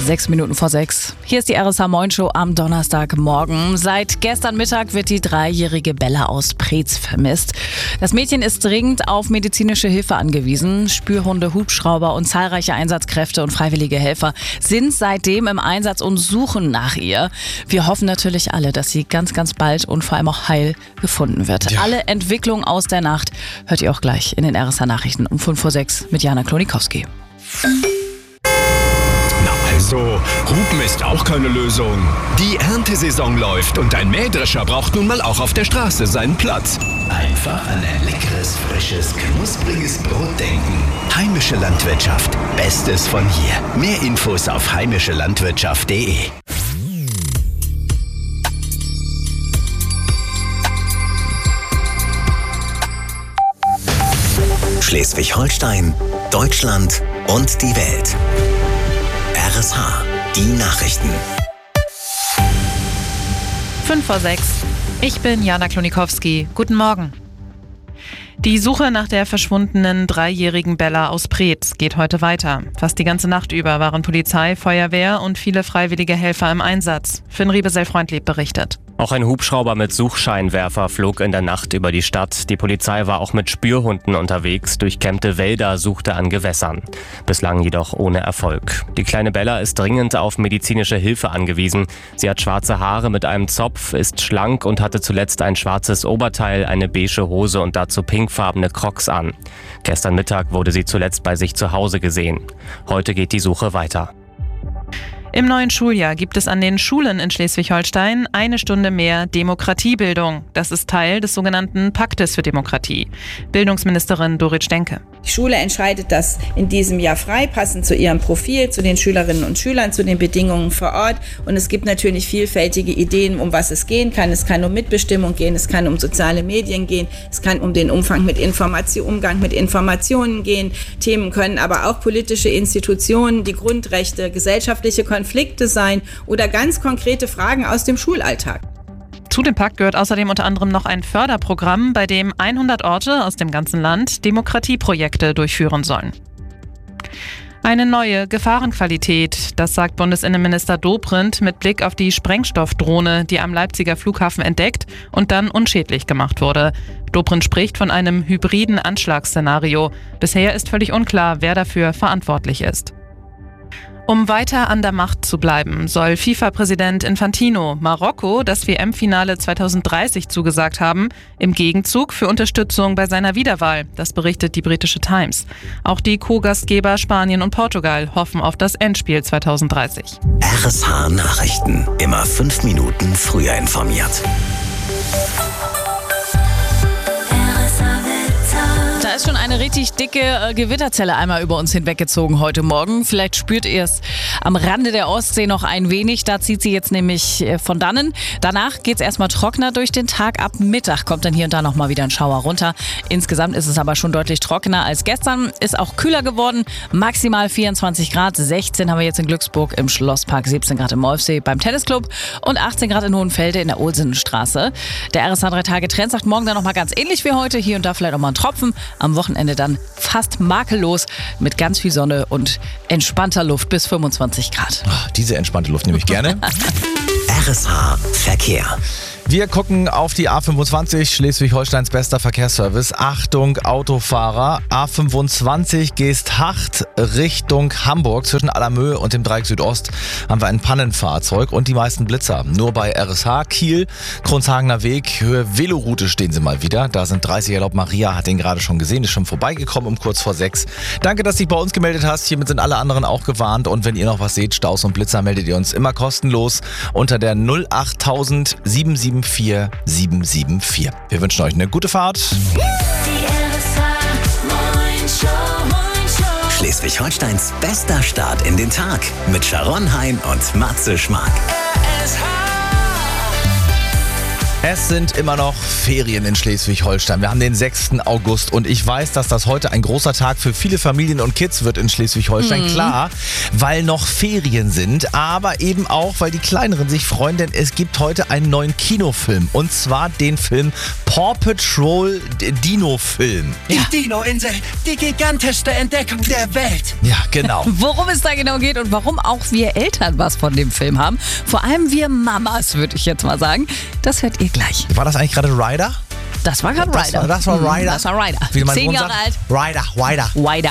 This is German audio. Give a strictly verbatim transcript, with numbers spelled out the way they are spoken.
Sechs Minuten vor sechs. Hier ist die R S H Moin Show am Donnerstagmorgen. Seit gestern Mittag wird die dreijährige Bella aus Preetz vermisst. Das Mädchen ist dringend auf medizinische Hilfe angewiesen. Spürhunde, Hubschrauber und zahlreiche Einsatzkräfte und freiwillige Helfer sind seitdem im Einsatz und suchen nach ihr. Wir hoffen natürlich alle, dass sie ganz, ganz bald und vor allem auch heil gefunden wird. Ja. Alle Entwicklungen aus der Nacht hört ihr auch gleich in den R S H Nachrichten um fünf vor sechs mit Jana Klonikowski. So, Hupen ist auch keine Lösung. Die Erntesaison läuft und ein Mähdrescher braucht nun mal auch auf der Straße seinen Platz. Einfach an ein leckeres, frisches, knuspriges Brot denken. Heimische Landwirtschaft. Bestes von hier. Mehr Infos auf heimische landwirtschaft punkt de. Schleswig-Holstein, Deutschland und die Welt. R S H, die Nachrichten. fünf vor sechs. Ich bin Jana Klonikowski. Guten Morgen. Die Suche nach der verschwundenen dreijährigen Bella aus Preetz geht heute weiter. Fast die ganze Nacht über waren Polizei, Feuerwehr und viele freiwillige Helfer im Einsatz. Finn Riebesell-Freundlieb berichtet. Auch ein Hubschrauber mit Suchscheinwerfer flog in der Nacht über die Stadt. Die Polizei war auch mit Spürhunden unterwegs, durchkämmte Wälder suchte an Gewässern. Bislang jedoch ohne Erfolg. Die kleine Bella ist dringend auf medizinische Hilfe angewiesen. Sie hat schwarze Haare mit einem Zopf, ist schlank und hatte zuletzt ein schwarzes Oberteil, eine beige Hose und dazu pinkfarbene Crocs an. Gestern Mittag wurde sie zuletzt bei sich zu Hause gesehen. Heute geht die Suche weiter. Im neuen Schuljahr gibt es an den Schulen in Schleswig-Holstein eine Stunde mehr Demokratiebildung. Das ist Teil des sogenannten Paktes für Demokratie. Bildungsministerin Dorit Stenke. Die Schule entscheidet das in diesem Jahr frei, passend zu ihrem Profil, zu den Schülerinnen und Schülern, zu den Bedingungen vor Ort. Und es gibt natürlich vielfältige Ideen, um was es gehen kann. Es kann um Mitbestimmung gehen, es kann um soziale Medien gehen, es kann um den Umfang mit Information, Umgang mit Informationen gehen. Themen können aber auch politische Institutionen, die Grundrechte, gesellschaftliche Konflikte sein oder ganz konkrete Fragen aus dem Schulalltag. Zu dem Pakt gehört außerdem unter anderem noch ein Förderprogramm, bei dem hundert Orte aus dem ganzen Land Demokratieprojekte durchführen sollen. Eine neue Gefahrenqualität, das sagt Bundesinnenminister Dobrindt mit Blick auf die Sprengstoffdrohne, die am Leipziger Flughafen entdeckt und dann unschädlich gemacht wurde. Dobrindt spricht von einem hybriden Anschlagsszenario. Bisher ist völlig unklar, wer dafür verantwortlich ist. Um weiter an der Macht zu bleiben, soll FIFA-Präsident Infantino Marokko das W M-Finale zwanzig dreißig zugesagt haben, im Gegenzug für Unterstützung bei seiner Wiederwahl. Das berichtet die britische Times. Auch die Co-Gastgeber Spanien und Portugal hoffen auf das Endspiel zwanzig dreißig. R S H Nachrichten. Immer fünf Minuten früher informiert. Da ist schon eine richtig dicke äh, Gewitterzelle einmal über uns hinweggezogen heute Morgen. Vielleicht spürt ihr es am Rande der Ostsee noch ein wenig. Da zieht sie jetzt nämlich äh, von dannen. Danach geht es erstmal trockener durch den Tag. Ab Mittag kommt dann hier und da nochmal wieder ein Schauer runter. Insgesamt ist es aber schon deutlich trockener als gestern. Ist auch kühler geworden. Maximal vierundzwanzig Grad. sechzehn haben wir jetzt in Glücksburg im Schlosspark, siebzehn Grad im Molfsee beim Tennisclub und achtzehn Grad in Hohenfelde in der Olsenstraße. Der R S H drei Tage Trend sagt morgen dann nochmal ganz ähnlich wie heute. Hier und da vielleicht auch mal ein Tropfen. Am Wochenende dann fast makellos mit ganz viel Sonne und entspannter Luft bis fünfundzwanzig Grad. Oh, diese entspannte Luft nehme ich gerne. R S H Verkehr. Wir gucken auf die A fünfundzwanzig, Schleswig-Holsteins bester Verkehrsservice. Achtung, Autofahrer. A fünfundzwanzig Geesthacht Richtung Hamburg. Zwischen Allermöhe und dem Dreieck Südost haben wir ein Pannenfahrzeug und die meisten Blitzer. Nur bei R S H, Kiel, Kronshagener Weg, Höhe Veloroute stehen sie mal wieder. Da sind dreißig erlaubt. Maria hat den gerade schon gesehen, ist schon vorbeigekommen um kurz vor sechs. Danke, dass du dich bei uns gemeldet hast. Hiermit sind alle anderen auch gewarnt. Und wenn ihr noch was seht, Staus und Blitzer, meldet ihr uns immer kostenlos unter der null achttausend sieben sieben vier sieben sieben vier. Wir wünschen euch eine gute Fahrt. Schleswig-Holsteins bester Start in den Tag mit Sharon Hein und Matze Schmark. Es sind immer noch Ferien in Schleswig-Holstein. Wir haben den sechsten August und ich weiß, dass das heute ein großer Tag für viele Familien und Kids wird in Schleswig-Holstein. Mhm. Klar, weil noch Ferien sind, aber eben auch, weil die Kleineren sich freuen, denn es gibt heute einen neuen Kinofilm und zwar den Film Paw Patrol Dino-Film. Die ja. Dino-Insel, die gigantischste Entdeckung der Welt. Ja, genau. Worum es da genau geht und warum auch wir Eltern was von dem Film haben, vor allem wir Mamas, würde ich jetzt mal sagen, das hört ihr gleich. War das eigentlich gerade Ryder? Das war gerade Ryder. Das war, das war Ryder. Das war Ryder. Wie mein Zehn Sohn Jahre sagt, alt. Ryder, Ryder. Ryder.